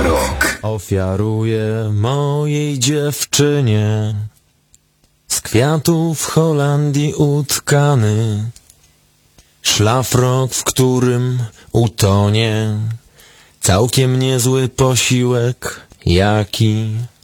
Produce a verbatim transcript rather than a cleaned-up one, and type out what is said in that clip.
Szlafrok. Ofiaruję mojej dziewczynie z kwiatów Holandii utkany szlafrok, w którym utonie całkiem niezły posiłek, jaki